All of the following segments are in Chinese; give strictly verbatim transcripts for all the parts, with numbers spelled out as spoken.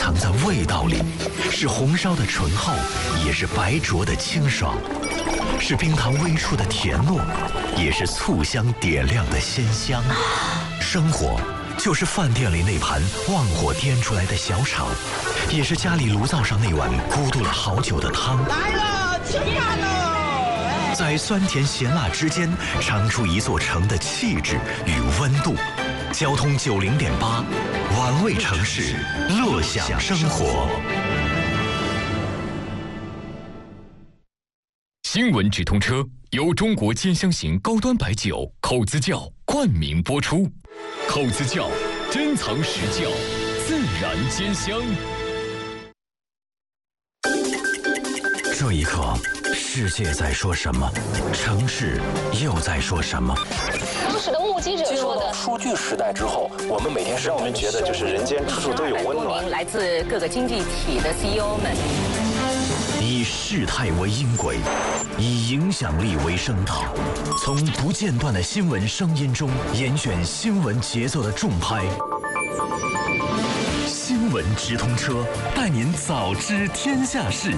藏在味道里，是红烧的醇厚，也是白灼的清爽，是冰糖微出的甜糯，也是醋香点亮的鲜香。生活就是饭店里那盘旺火颠出来的小炒，也是家里炉灶上那碗咕嘟了好久的汤。 来了，吃饭喽！ 在酸甜咸辣之间，尝出一座城的气质与温度。交通九零点八，玩味城市，乐享生活。 新闻直通车由中国尖香型高端白酒口子窖冠名播出。口子窖，珍藏实窖，自然兼香。 这一刻，世界在说什么？城市又在说什么？ 当时的目击者说的， 数据时代之后，我们每天让我们觉得就是人间处处都有温暖。 来自各个经济体的 C E O 们， 以事态为音轨，以影响力为声道，从不间断的新闻声音中严选新闻节奏的重拍。新闻直通车，带您早知天下事。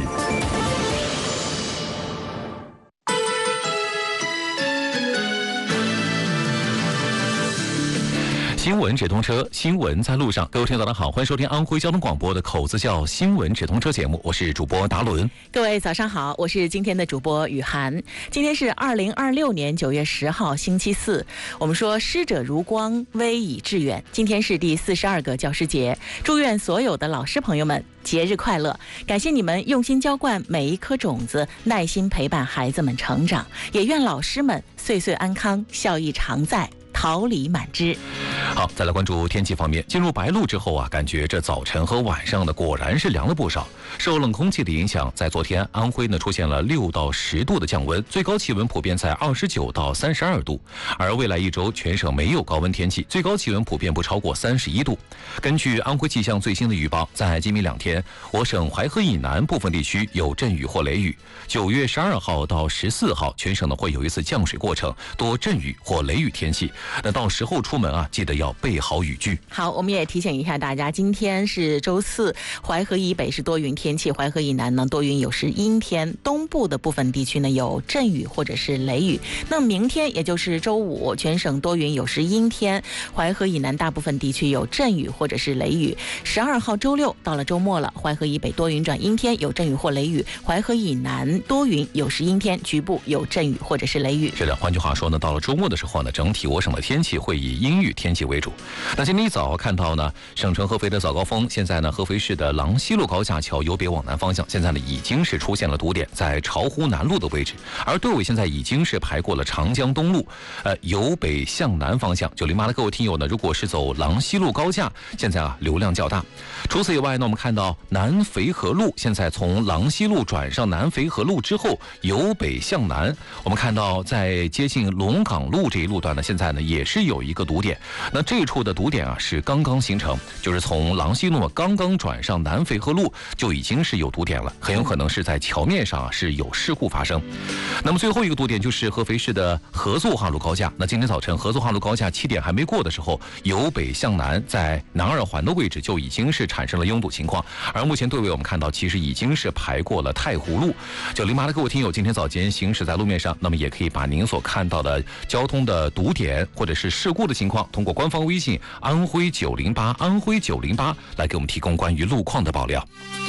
新闻直通车，新闻在路上。各位听众早上好，欢迎收听安徽交通广播的口子窖新闻直通车节目，我是主播达伦。 各位早上好，我是今天的主播雨涵。今天是二零二六年九月十号，星期四。我们说师者如光，威以致远。今天是第四十二个教师节，祝愿所有的老师朋友们节日快乐！感谢你们用心浇灌每一颗种子，耐心陪伴孩子们成长，也愿老师们岁岁安康，笑意常在，桃李满枝。 好，再来关注天气方面。进入白露之后啊，感觉这早晨和晚上呢，果然是凉了不少。受冷空气的影响，在昨天安徽呢出现了六到十度的降温，最高气温普遍在二十九到三十二度。而未来一周全省没有高温天气，最高气温普遍不超过三十一度。根据安徽气象最新的预报，在今明两天，我省淮河以南部分地区有阵雨或雷雨。九月十二号到十四号，全省呢会有一次降水过程，多阵雨或雷雨天气。那到时候出门啊，记得要备好雨具。 好，我们也提醒一下大家，今天是周四，淮河以北是多云天气，淮河以南呢多云有时阴天，东部的部分地区呢有阵雨或者是雷雨。那明天也就是周五，全省多云有时阴天，淮河以南大部分地区有阵雨或者是雷雨。十二号周六到了周末了，淮河以北多云转阴天，有阵雨或雷雨，淮河以南多云有时阴天，局部有阵雨或者是雷雨。 是的，换句话说呢，到了周末的时候呢，整体我省的天气会以阴雨天气为主。那今天一早看到呢，省城合肥的早高峰，现在呢合肥市的廊西路高架桥由北往南方向，现在呢已经是出现了堵点，在巢湖南路的位置，而队尾现在已经是排过了长江东路，呃，由北向南方向。九零八的各位听友呢，如果是走廊西路高架，现在啊流量较大。除此以外呢，我们看到南淝河路现在从廊西路转上南淝河路之后，由北向南，我们看到在接近龙岗路这一路段呢，现在呢也是有一个堵点。那这处的堵点啊是刚刚形成，就是从廊西路刚刚转上南淝河路就已经是有堵点了，很有可能是在桥面上啊是有事故发生。那么最后一个堵点就是合肥市的合作化路高架，那今天早晨合作化路高架七点还没过的时候，由北向南在南二环的位置就已经是产生了拥堵情况，而目前队尾我们看到其实已经是排过了太湖路。九零八的各位听友，今天早间行驶在路面上，那么也可以把您所看到的交通的堵点或者是事故的情况，通过官方微信安徽九零八安徽九零八来给我们提供关于路况的爆料。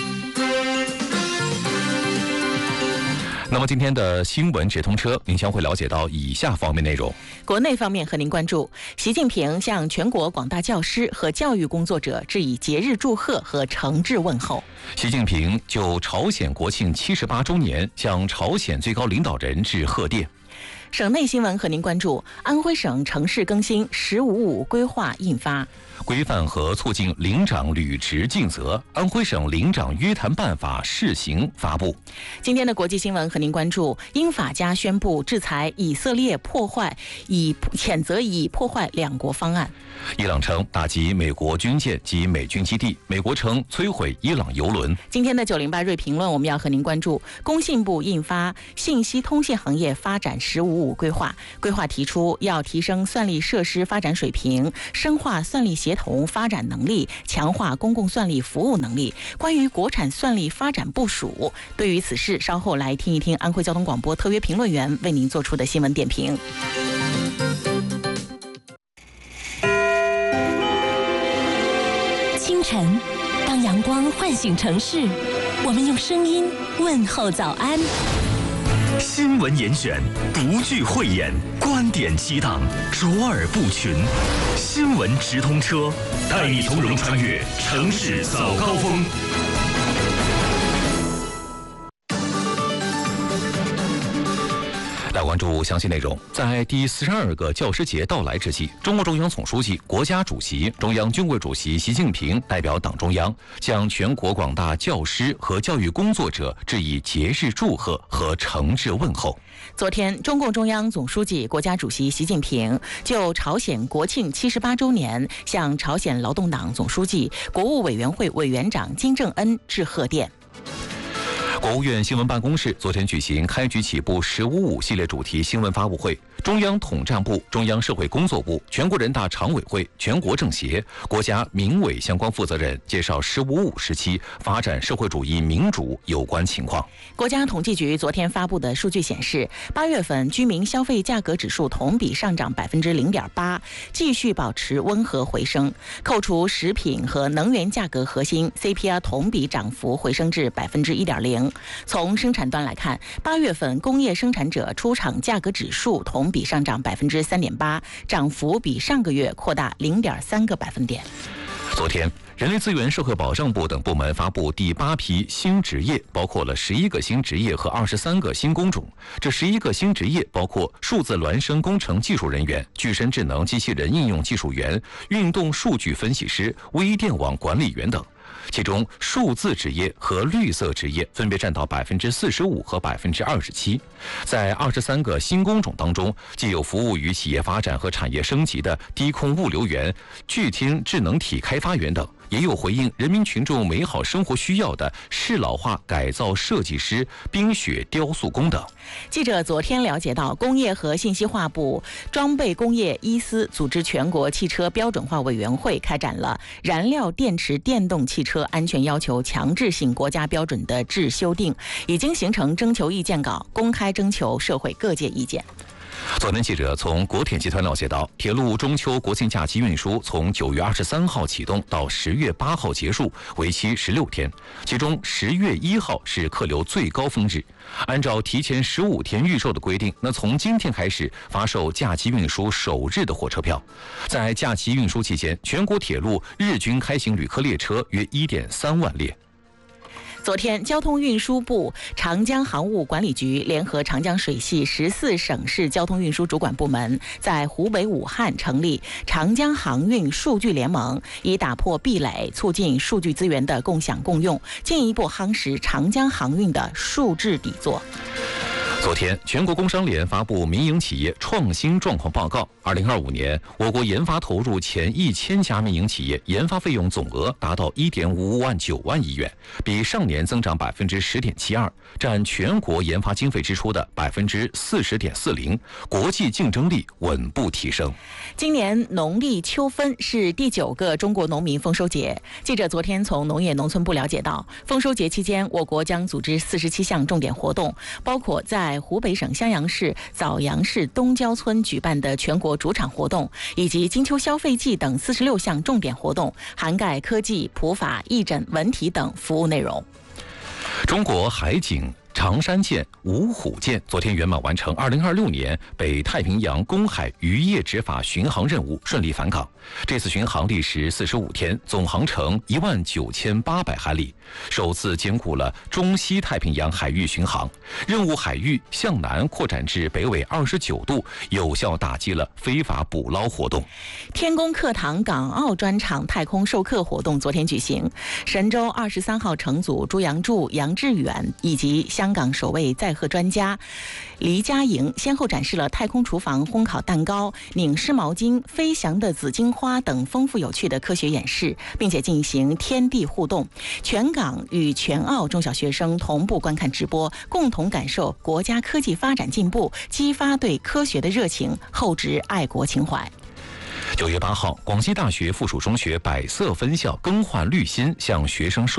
那么今天的新闻直通车，您将会了解到以下方面内容。 国内方面和您关注，习近平向全国广大教师和教育工作者致以节日祝贺和诚挚问候。 习近平就朝鲜国庆七十八周年向朝鲜最高领导人致贺电。 省内新闻和您关注，安徽省城市更新“十五五”规划印发， 规范和促进领长履职尽责，安徽省领长约谈办法试行发布。 今天的国际新闻和您关注，英法加宣布制裁以色列破坏，以谴责以破坏两国方案。 伊朗称打击美国军舰及美军基地，美国称摧毁伊朗油轮。 今天的九零八锐评论，我们要和您关注，工信部印发《信息通信行业发展“十五五” 五规划。规划提出要提升算力设施发展水平，深化算力协同发展能力，强化公共算力服务能力。关于国产算力发展部署，对于此事，稍后来听一听安徽交通广播特约评论员为您做出的新闻点评。 清晨，当阳光唤醒城市，我们用声音问候早安。 新闻严选，独具慧眼，观点激荡，卓尔不群。新闻直通车，带你从容穿越城市早高峰。 来关注详细内容。在第四十二个教师节到来之际，中共中央总书记、国家主席、中央军委主席习近平代表党中央，向全国广大教师和教育工作者致以节日祝贺和诚挚问候。 昨天，中共中央总书记、国家主席习近平就朝鲜国庆七十八周年，向朝鲜劳动党总书记、国务委员会委员长金正恩致贺电。 国务院新闻办公室昨天举行开局起步“十五五”系列主题新闻发布会，中央统战部、中央社会工作部、全国人大常委会、全国政协、国家民委相关负责人介绍“十五五”时期发展社会主义民主有关情况。 国家统计局昨天发布的数据显示，八月份居民消费价格指数同比上涨百分之零点八，继续保持温和回升。扣除食品和能源价格核心 C P I 同比涨幅回升至百分之一点零。从生产端来看，八月份工业生产者出厂价格指数同比上涨百分之三点八，涨幅比上个月扩大零点三个百分点。 昨天，人力资源社会保障部等部门发布第八批新职业，包括了十一个新职业和二十三个新工种。这十一个新职业包括数字孪生工程技术人员、具身智能机器人应用技术员、运动数据分析师、微电网管理员等。其中，数字职业和绿色职业分别占到百分之四十五和百分之二十七。在二十三个新工种当中，既有服务于企业发展和产业升级的低空物流员、具听智能体开发员等，也有回应人民群众美好生活需要的适老化改造设计师、冰雪雕塑工等。 记者昨天了解到，工业和信息化部装备工业一司组织全国汽车标准化委员会开展了燃料电池电动汽车安全要求强制性国家标准的制修订，已经形成征求意见稿，公开征求社会各界意见。 昨天，记者从国铁集团了解到，铁路中秋国庆假期运输从九月二十三号启动到十月八号结束，为期十六天。其中十月一号是客流最高峰日。按照提前十五天预售的规定，那从今天开始发售假期运输首日的火车票。在假期运输期间，全国铁路日均开行旅客列车约一点三万列。 昨天，交通运输部、长江航务管理局联合长江水系十四省市交通运输主管部门，在湖北武汉成立长江航运数据联盟，以打破壁垒，促进数据资源的共享共用，进一步夯实长江航运的数字底座。 昨天，全国工商联发布民营企业创新状况报告。二零二五年，我国研发投入前一千家民营企业研发费用总额达到一点五五万九万亿元，比上年增长百分之十点七二，占全国研发经费支出的百分之四十点四零，国际竞争力稳步提升。 今年农历秋分是第九个中国农民丰收节。记者昨天从农业农村部了解到，丰收节期间，我国将组织四十七项重点活动，包括在湖北省襄阳市枣阳市东郊村举办的全国主场活动，以及金秋消费季等四十六项重点活动，涵盖科技、普法、义诊、文体等服务内容。 中国海警长山舰、五虎舰昨天圆满完成二零二六年北太平洋公海渔业执法巡航任务，顺利返港。这次巡航历时四十五天，总航程一万九千八百海里，首次兼顾了中西太平洋海域巡航。任务海域向南扩展至北纬二十九度，有效打击了非法捕捞活动。 天宫课堂港澳专场太空授课活动昨天举行，神舟二十三号乘组朱杨柱、杨致远以及香香港首位载荷专家黎佳莹先后展示了太空厨房烘烤蛋糕、拧湿毛巾、飞翔的紫荆花等丰富有趣的科学演示，并且进行天地互动。全港与全澳中小学生同步观看直播，共同感受国家科技发展进步，激发对科学的热情，厚植爱国情怀。 九月八号，广西大学附属中学百色分校更换绿芯，向学生授